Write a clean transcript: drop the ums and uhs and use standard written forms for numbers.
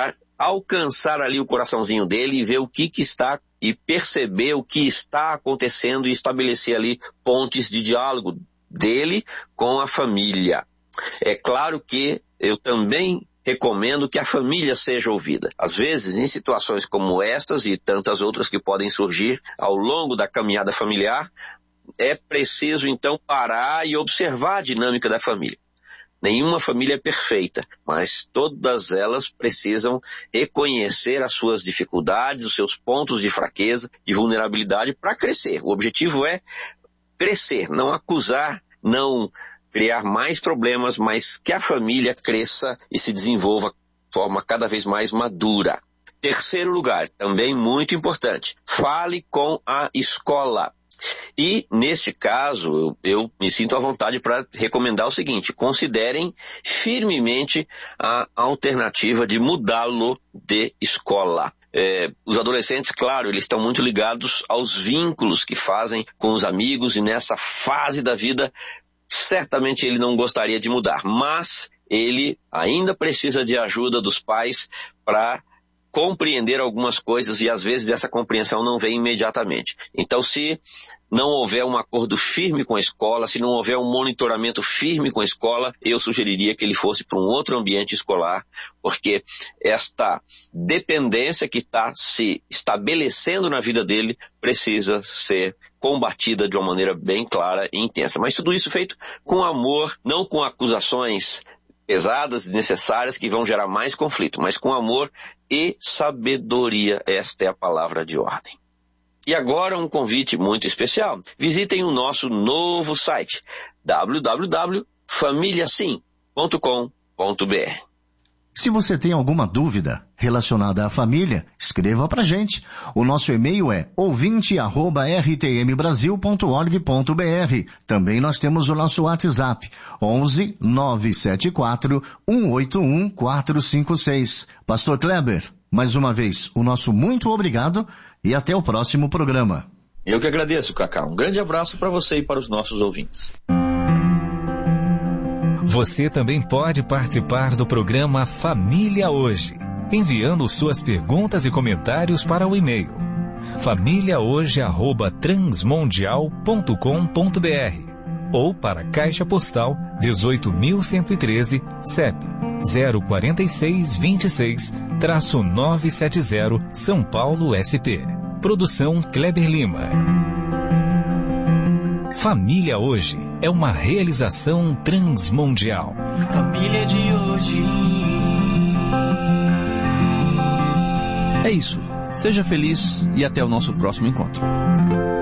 para alcançar ali o coraçãozinho dele e ver o que está e perceber o que está acontecendo e estabelecer ali pontes de diálogo dele com a família. É claro que eu também recomendo que a família seja ouvida. Às vezes, em situações como estas e tantas outras que podem surgir ao longo da caminhada familiar, é preciso então parar e observar a dinâmica da família. Nenhuma família é perfeita, mas todas elas precisam reconhecer as suas dificuldades, os seus pontos de fraqueza, de vulnerabilidade para crescer. O objetivo é crescer, não acusar, não criar mais problemas, mas que a família cresça e se desenvolva de forma cada vez mais madura. Terceiro lugar, também muito importante, fale com a escola. E, neste caso, eu me sinto à vontade para recomendar o seguinte: considerem firmemente a alternativa de mudá-lo de escola. Os adolescentes, claro, eles estão muito ligados aos vínculos que fazem com os amigos e nessa fase da vida, certamente ele não gostaria de mudar, mas ele ainda precisa de ajuda dos pais para compreender algumas coisas e às vezes essa compreensão não vem imediatamente. Então, se não houver um acordo firme com a escola, se não houver um monitoramento firme com a escola, eu sugeriria que ele fosse para um outro ambiente escolar, porque esta dependência que está se estabelecendo na vida dele precisa ser combatida de uma maneira bem clara e intensa. Mas tudo isso feito com amor, não com acusações pesadas e desnecessárias que vão gerar mais conflito, mas com amor e sabedoria. Esta é a palavra de ordem. E agora um convite muito especial. Visitem o nosso novo site, www.familiasim.com.br. Se você tem alguma dúvida relacionada à família, escreva pra gente. O nosso e-mail é ouvinte@rtmbrasil.org.br. Também nós temos o nosso WhatsApp, 11 974 181 456. Pastor Kleber, mais uma vez, o nosso muito obrigado e até o próximo programa. Eu que agradeço, Cacá. Um grande abraço para você e para os nossos ouvintes. Você também pode participar do programa Família Hoje, enviando suas perguntas e comentários para o e-mail famíliahoje@transmundial.com.br ou para a Caixa Postal 18.113, CEP 04626-970, São Paulo, SP. Produção Kleber Lima. Família Hoje é uma realização transmundial. Família de hoje. É isso. Seja feliz e até o nosso próximo encontro.